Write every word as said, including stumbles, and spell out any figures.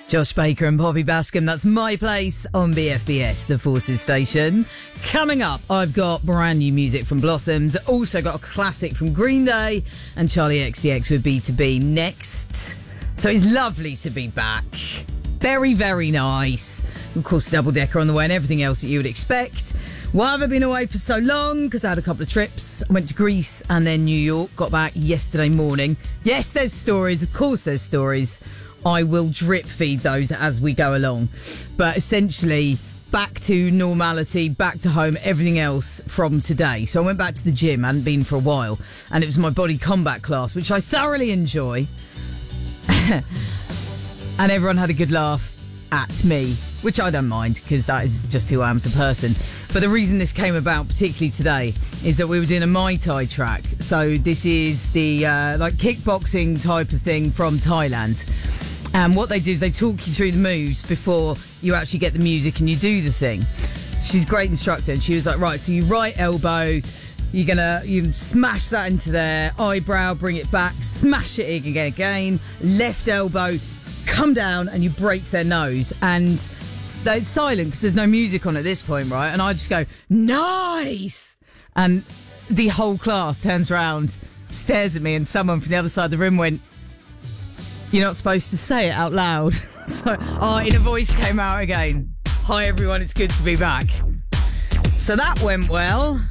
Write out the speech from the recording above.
Josh Baker and Bobby Bascombe, that's My Place on B F B S, the Forces station. Coming up, I've got brand new music from Blossoms, also got a classic from Green Day and Charlie X C X with B two B next. So it's lovely to be back. Very, very nice. Of course, double decker on the way and everything else that you would expect. Why have I been away for so long? Because I had a couple of trips. I went to Greece and then New York. Got back yesterday morning. Yes, there's stories. Of course there's stories. I will drip feed those as we go along. But essentially, back to normality, back to home, everything else from today. So I went back to the gym. I hadn't been for a while. And it was my body combat class, which I thoroughly enjoy. And everyone had a good laugh at me, which I don't mind because that is just who I am as a person. But the reason this came about, particularly today, is that we were doing a Muay Thai track. So this is the uh, like kickboxing type of thing from Thailand. And what they do is they talk you through the moves before you actually get the music and you do the thing. She's a great instructor, and she was like, right, so you right elbow, you're gonna you smash that into their eyebrow, bring it back, smash it again, again, left elbow, come down, and you break their nose. And it's silent because there's no music on at this point, right? And I just go, nice! And the whole class turns around, stares at me, and someone from the other side of the room went, you're not supposed to say it out loud. So, oh, in a voice came out again. Hi, everyone. It's good to be back. So that went well.